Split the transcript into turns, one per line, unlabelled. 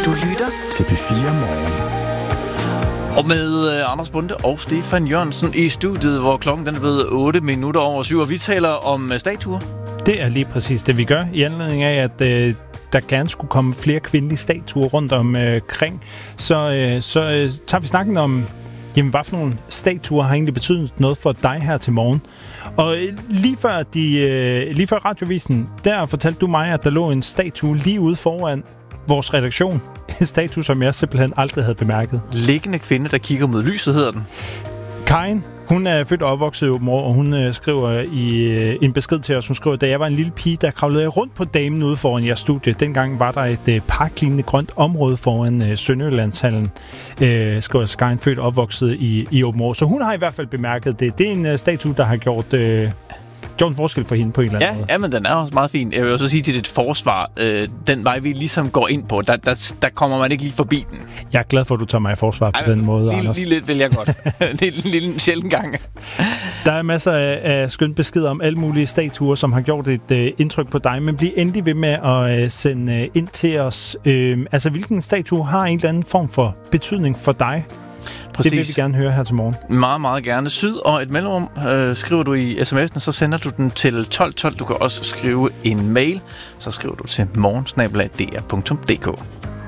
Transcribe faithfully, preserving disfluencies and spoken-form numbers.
Du lytter til P fire Morgen.
Og med uh, Anders Bunde og Stefan Jørgensen i studiet, hvor klokken den er blevet otte minutter over syv, og vi taler om uh, statuer.
Det er lige præcis det, vi gør, i anledning af, at uh, der gerne skulle komme flere kvindelige statuer rundt omkring. Uh, så uh, så uh, tager vi snakken om, jamen, hvad for nogle statuer har egentlig betydet noget for dig her til morgen. Og uh, lige før, de, uh, lige før radiovisen, der fortalte du mig, at der lå en statue lige ude foran vores redaktion. En statue, som jeg simpelthen aldrig havde bemærket.
Liggende kvinde, der kigger mod lyset, hedder den.
Karin, hun er født og opvokset i Åbenrå, og hun øh, skriver i øh, en besked til os, hun skriver, da jeg var en lille pige, der kravlede jeg rundt på damen ude foran jeres studie. Dengang var der et øh, parklignende grønt område foran øh, Sønderjyllandshallen, øh, skriver Karin, født og opvokset i, i Åbenrå. Så hun har i hvert fald bemærket det. Det er en øh, statue, der har gjort... Øh, gjort en forskel for hende på en eller anden
ja,
måde.
Ja, men den er også meget fin. Jeg vil også sige til dit forsvar, øh, den vej, vi ligesom går ind på, der, der, der kommer man ikke lige forbi den.
Jeg er glad for, at du tager mig i forsvar på Ej, den måde,
lige,
Anders.
Lige lidt vil jeg godt. Lige en lille sjælden gang.
Der er masser af, af skønt beskeder om alle mulige statuer, som har gjort et øh, indtryk på dig, men bliv endelig ved med at øh, sende øh, ind til os. Øh, altså, hvilken statue har en eller anden form for betydning for dig? Præcis. Det vil vi gerne høre her til morgen.
Meget, meget gerne. Syd og et mellemrum øh, skriver du i sms'en, så sender du den til tolv tolv. Du kan også skrive en mail. Så skriver du til morgen snabel-a d r punktum d k.